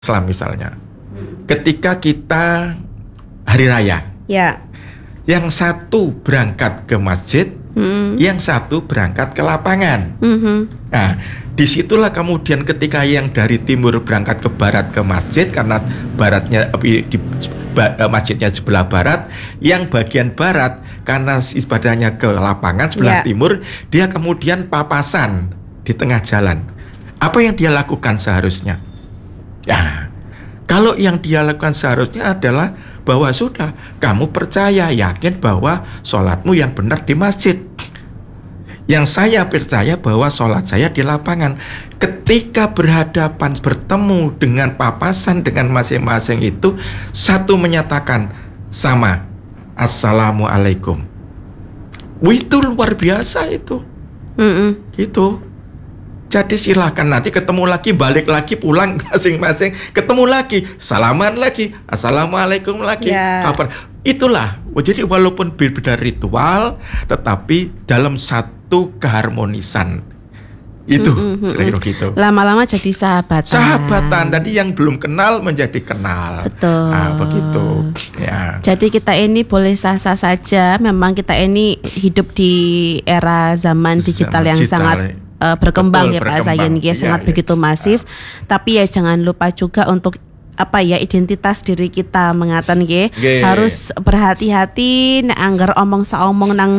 Islam misalnya, ketika kita hari raya, Ya. yang satu berangkat ke masjid, yang satu berangkat ke lapangan. Nah, disitulah kemudian ketika yang dari timur berangkat ke barat ke masjid, karena baratnya masjidnya sebelah barat, yang bagian barat karena ibadahnya ke lapangan sebelah timur, dia kemudian papasan di tengah jalan. Apa yang dia lakukan seharusnya? Ya, kalau yang dia lakukan seharusnya adalah bahwa sudah, kamu percaya, yakin bahwa sholatmu yang benar di masjid. Yang saya percaya bahwa sholat saya di lapangan. Ketika berhadapan, bertemu dengan papasan dengan masing-masing itu, satu menyatakan sama, Assalamualaikum. Itu luar biasa itu. Gitu. Jadi silahkan nanti ketemu lagi, balik lagi, pulang masing-masing, ketemu lagi, salaman lagi, Assalamualaikum lagi, kapan? Itulah, jadi walaupun berbeda ritual, tetapi dalam satu keharmonisan. Itu, kira-kira gitu. Lama-lama jadi sahabatan. Sahabatan, tadi yang belum kenal menjadi kenal. Betul. Nah, begitu. Ya. Jadi kita ini boleh sah-sah saja, memang kita ini hidup di era zaman digital yang sangat berkembang. Betul, ya Pak Zain, ya sangat begitu masif. Tapi ya jangan lupa juga untuk identitas diri kita mengatakan harus berhati-hati anggar omong saomong nang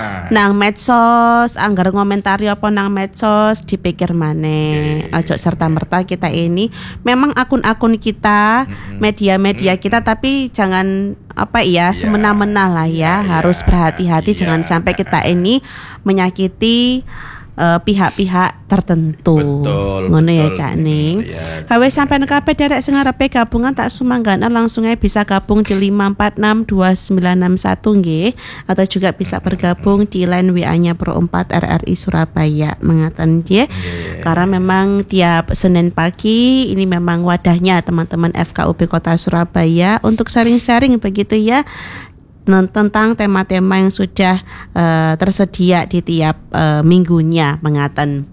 medsos, anggar ngomentari apa nang medsos, dipikir maneh. Ojo serta merta kita ini memang akun-akun kita, media-media kita, tapi jangan semena-mena lah ya. Harus berhati-hati, jangan sampai kita ini menyakiti pihak-pihak tertentu. Ngono ya Cak Ning. Kawe sampean kabeh derek sing arepe gabungan tak sumanggana langsung aja bisa gabung di 5462961 nggih, atau juga bisa bergabung di line WA-nya Pro 4 RRI Surabaya mengatakan dia. Karena memang tiap Senin pagi ini memang wadahnya teman-teman FKUP Kota Surabaya untuk sharing-sharing begitu ya, tentang tema-tema yang sudah tersedia di tiap minggunya mengaten.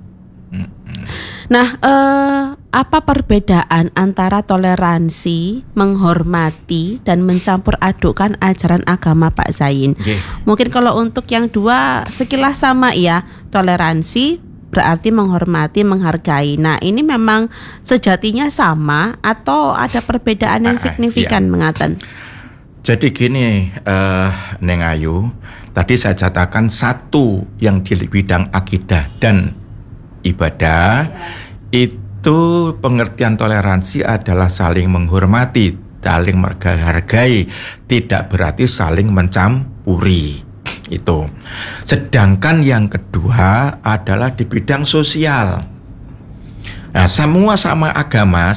Nah, apa perbedaan antara toleransi, menghormati, dan mencampur adukkan ajaran agama Pak Zain? Mungkin kalau untuk yang dua sekilas sama ya, toleransi berarti menghormati, menghargai. Nah, ini memang sejatinya sama atau ada perbedaan yang signifikan mengaten? Jadi gini, Neng Ayu, tadi saya katakan satu yang di bidang akidah dan ibadah, itu pengertian toleransi adalah saling menghormati, saling menghargai, tidak berarti saling mencampuri. Itu. Sedangkan yang kedua adalah di bidang sosial. Nah, semua agama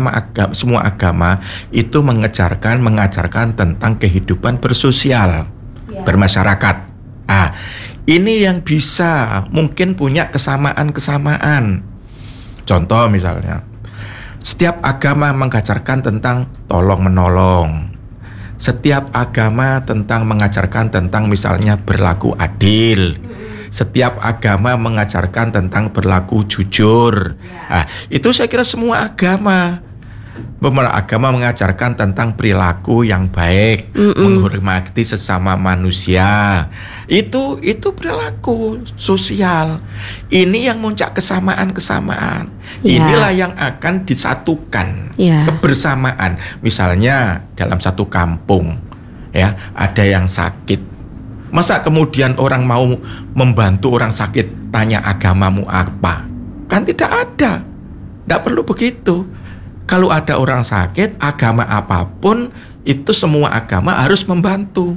itu mengajarkan tentang kehidupan bersosial, bermasyarakat. Ini yang bisa mungkin punya kesamaan. Contoh misalnya, setiap agama mengajarkan tentang tolong menolong. Setiap agama mengajarkan tentang misalnya berlaku adil. Setiap agama mengajarkan tentang berlaku jujur. Itu saya kira semua agama mengajarkan tentang perilaku yang baik, menghormati sesama manusia. Itu perilaku sosial. Ini yang muncak kesamaan. Inilah yang akan disatukan, kebersamaan. Misalnya dalam satu kampung, ya, ada yang sakit. Masa kemudian orang mau membantu orang sakit tanya agamamu apa? Kan tidak ada. Tidak perlu begitu. Kalau ada orang sakit, agama apapun, itu semua agama harus membantu.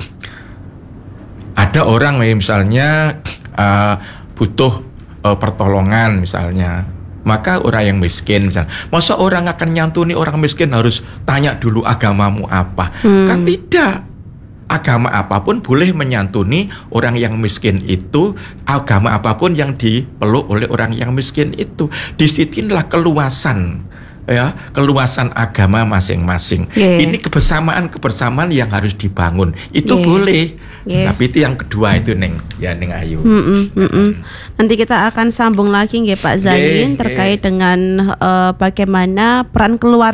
Ada orang misalnya butuh pertolongan misalnya, maka orang yang miskin misalnya, masa orang akan nyantuni orang miskin harus tanya dulu agamamu apa? Kan tidak. Agama apapun boleh menyantuni orang yang miskin itu, agama apapun yang dipeluk oleh orang yang miskin itu. Disitulah keluasan ya keluasan agama masing-masing. Ini kebersamaan yang harus dibangun. Itu boleh. Tapi itu yang kedua itu Neng Ayu. Nanti kita akan sambung lagi nggih Pak Zain terkait dengan bagaimana peran keluarga